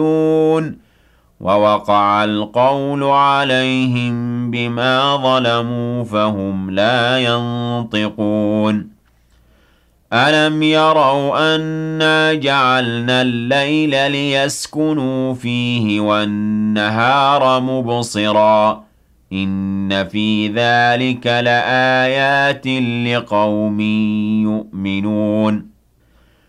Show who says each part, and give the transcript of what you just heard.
Speaker 1: ووقع القول عليهم بما ظلموا فهم لا ينطقون ألم يروا أنا جعلنا الليل ليسكنوا فيه والنهار مبصرا إن في ذلك لآيات لقوم يؤمنون